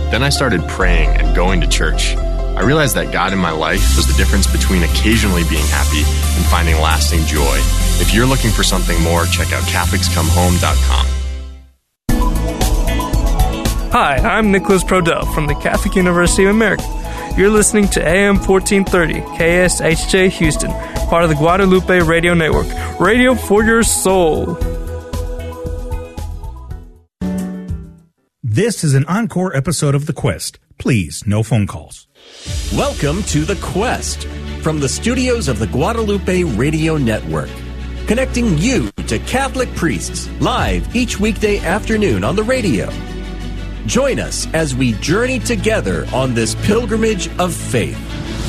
Then I started praying and going to church. I realized that God in my life was the difference between occasionally being happy and finding lasting joy. If you're looking for something more, check out CatholicsComeHome.com. Hi, I'm Nicholas Prodell from the Catholic University of America. You're listening to AM 1430, KSHJ Houston, part of the Guadalupe Radio Network. Radio for your soul. This is an encore episode of The Quest. Please, no phone calls. Welcome to The Quest from the studios of the Guadalupe Radio Network, connecting you to Catholic priests live each weekday afternoon on the radio. Join us as we journey together on this pilgrimage of faith.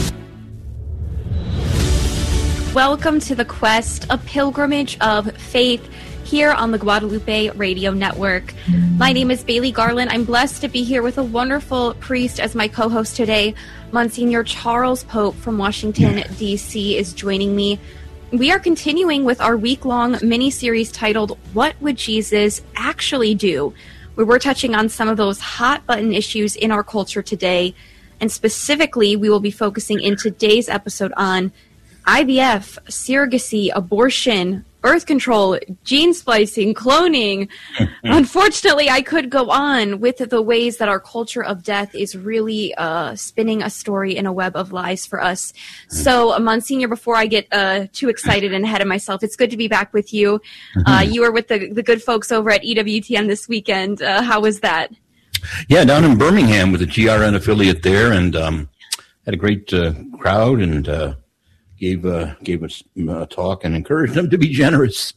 Welcome to The Quest, a pilgrimage of faith here on the Guadalupe Radio Network. My name is Bailey Garland. I'm blessed to be here with a wonderful priest as my co-host today. Monsignor Charles Pope from Washington, D.C. is joining me. We are continuing with our week-long mini-series titled, What Would Jesus Actually Do? Where we're touching on some of those hot-button issues in our culture today. And specifically, we will be focusing in today's episode on IVF, surrogacy, abortion, birth control, gene splicing, cloning. Unfortunately, I could go on with the ways that our culture of death is really spinning a story in a web of lies for us. So, Monsignor, before I get too excited and ahead of myself, it's good to be back with you. You were with the good folks over at EWTN this weekend. How was that? Yeah, down in Birmingham with the GRN affiliate there, and had a great crowd, and gave us a talk and encouraged them to be generous.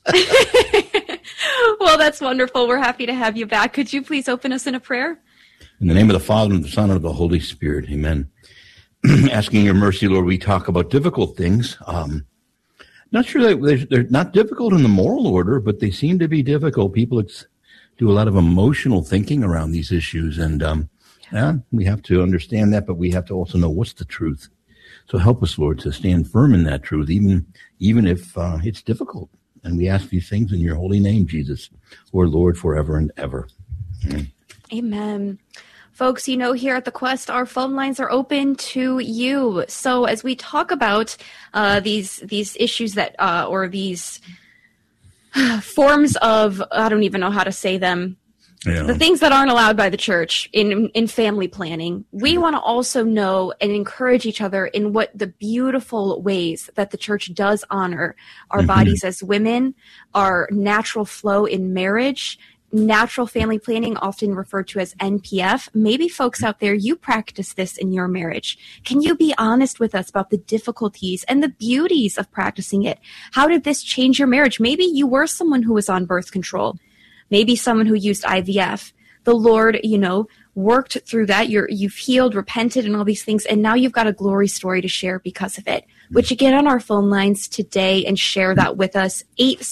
Well, that's wonderful. We're happy to have you back. Could you please open us in a prayer? In the name of the Father, and the Son, and of the Holy Spirit. Amen. Asking your mercy, Lord, we talk about difficult things. Not sure that they're not difficult in the moral order, but they seem to be difficult. People do a lot of emotional thinking around these issues, and we have to understand that, but we have to also know what's the truth. So help us, Lord, to stand firm in that truth, even if it's difficult. And we ask these things in your holy name, Jesus, our Lord, forever and ever. Amen. Amen. Folks, you know, here at The Quest, our phone lines are open to you. So as we talk about these issues that, or these forms of, I don't even know how to say them, the things that aren't allowed by the church in family planning, we want to also know and encourage each other in what the beautiful ways that the church does honor our bodies as women, our natural flow in marriage, natural family planning, often referred to as NPF. Maybe folks out there, you practice this in your marriage. Can you be honest with us about the difficulties and the beauties of practicing it? How did this change your marriage? Maybe you were someone who was on birth control. Maybe someone who used IVF. The Lord, worked through that. You've healed, repented, and all these things, and now you've got a glory story to share because of it. Would you get on our phone lines today and share that with us?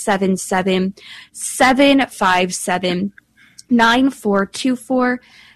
877-757-9424,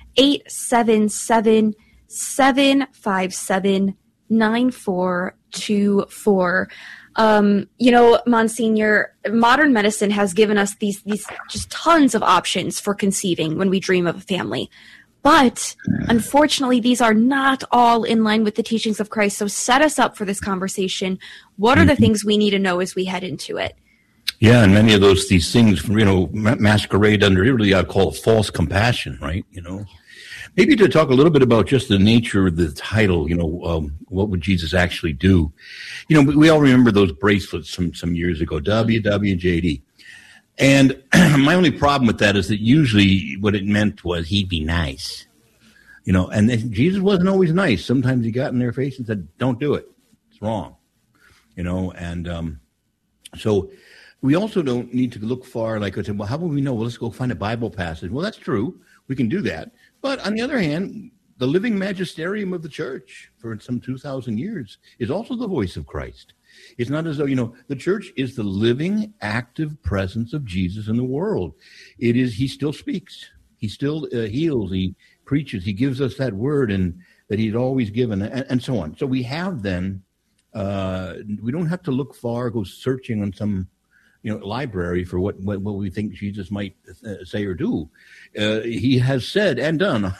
877-757-9424. Monsignor, modern medicine has given us these just tons of options for conceiving when we dream of a family. But unfortunately, these are not all in line with the teachings of Christ. So set us up for this conversation. What are the things we need to know as we head into it? Yeah, and many of these things, masquerade under really I'd call it false compassion, right? Maybe to talk a little bit about just the nature of the title, what would Jesus actually do? We all remember those bracelets from some years ago, WWJD. And my only problem with that is that usually what it meant was he'd be nice, and Jesus wasn't always nice. Sometimes he got in their face and said, don't do it. It's wrong, and so we also don't need to look far. Like I said, well, how will we know? Well, let's go find a Bible passage. Well, that's true. We can do that. But on the other hand, the living magisterium of the church for some 2,000 years is also the voice of Christ. It's not as though, the church is the living, active presence of Jesus in the world. It is, he still speaks. He still heals. He preaches. He gives us that word and that he's always given, and so on. So we have then, we don't have to look far, go searching on some library for what we think Jesus might say or do. He has said and done